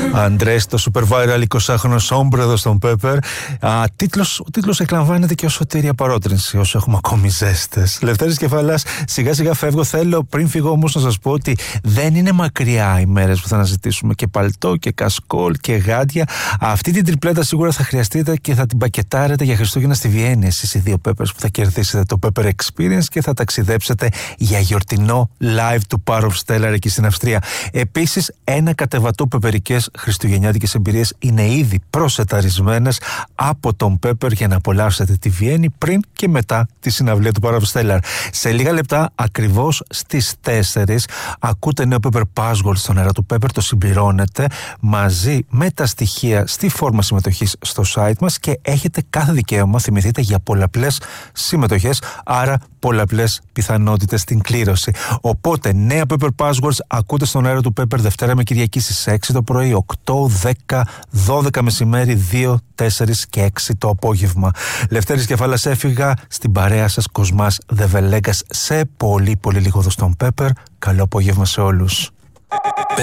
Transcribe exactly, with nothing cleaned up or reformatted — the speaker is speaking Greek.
Αντρές, το super viral εικοσάχρονος όμπρεδο στον Pepper. Α, τίτλος, ο τίτλος εκλαμβάνεται και ως σωτήρια παρότρινση, όσο έχουμε ακόμη ζέστες. Λευτέρης Κεφαλάς, σιγά σιγά φεύγω. Θέλω πριν φύγω όμως να σας πω ότι δεν είναι μακριά οι μέρες που θα αναζητήσουμε και παλτό και κασκόλ και γάντια. Αυτή την τριπλέτα σίγουρα θα χρειαστείτε και θα την πακετάρετε για Χριστούγεννα στη Βιέννη. Εσείς οι δύο Peppers που θα κερδίσετε το Pepper Experience και θα ταξιδέψετε για γιορτινό live του Power of Stellar εκεί στην Αυστρία. Επίσης, ένα κατεβατό πεπερικές χριστουγεννιάτικες εμπειρίες είναι ήδη προσεταρισμένες από τον Pepper για να απολαύσετε τη Βιέννη πριν και μετά τη συναυλία του Power of Stellar. Σε λίγα λεπτά, ακριβώς στις τέσσερις, ακούτε νέο Pepper Password στον αέρα του Pepper, το συμπληρώνετε μαζί με τα στοιχεία στη φόρμα συμμετοχής στο site μας και έχετε κάθε δικαίωμα, θυμηθείτε, για πολλαπλές συμμετοχές, άρα πολλαπλές πιθανότητες στην κλήρωση. Οπότε, νέα Pepper Passwords ακούτε στον αέρα του Pepper Δευτέρα με Κυριακή στις έξι το πρωί, οκτώ, δέκα, δώδεκα μεσημέρι, δύο, τέσσερα και έξι το απόγευμα. Λευτέρης Κεφάλας έφυγα, στην παρέα σας Κοσμάς Δεβελέγκας σε πολύ πολύ λίγο εδώ στον Pepper. Καλό απόγευμα σε όλους.